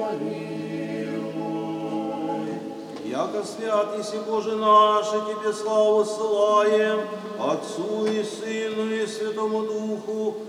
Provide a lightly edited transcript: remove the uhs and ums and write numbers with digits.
Яко свят еси Боже наш, и Тебе славу ссылаем, Отцу и Сыну и Святому Духу,